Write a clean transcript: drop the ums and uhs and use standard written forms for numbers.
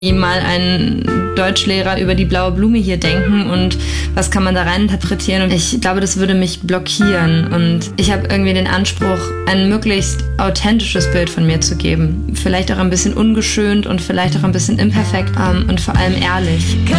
wie mal ein Deutschlehrer über die blaue Blume hier denken und was kann man da rein interpretieren. Und ich glaube, das würde mich blockieren. Und ich habe irgendwie den Anspruch, ein möglichst authentisches Bild von mir zu geben. Vielleicht auch ein bisschen ungeschönt und vielleicht auch ein bisschen imperfekt und vor allem ehrlich.